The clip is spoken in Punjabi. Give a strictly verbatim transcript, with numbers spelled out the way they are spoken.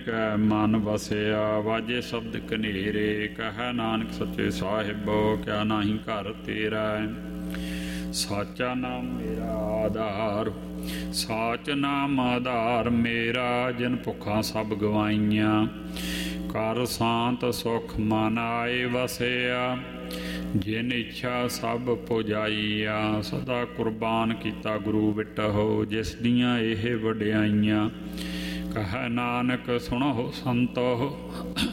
ਕੈ ਮਨ ਵਸਿਆ। ਵਾਜੇ ਸ਼ਬਦ ਕਨੇਰੇ ਕਹੈ ਨਾਨਕ ਸੱਚੇ ਸਾਹਿਬੋ ਕਿਆ ਨਾਹੀ ਘਰ ਤੇਰਾ। ਸਾਚਾ ਨਾਮ ਮੇਰਾ ਆਧਾਰ ਸਾਚ ਨਾਮ ਆਧਾਰ ਮੇਰਾ। ਜਿਨ ਭੁੱਖਾਂ ਸਭ ਗਵਾਈਆਂ ਕਰ ਸ਼ਾਂਤ ਸੁਖ ਮਨ ਆਏ ਵਸਿਆ। ਜਿਨ ਇੱਛਾ ਸਭ ਪੁਜਾਈਆ ਸਦਾ ਕੁਰਬਾਨ ਕੀਤਾ ਗੁਰੂ ਬਿਟਹੁ। ਜਿਸ ਦੀਆਂ ਇਹ ਵਡਿਆਈਆਂ ਕਹੈ ਨਾਨਕ ਸੁਣੋ ਸੰਤੋ।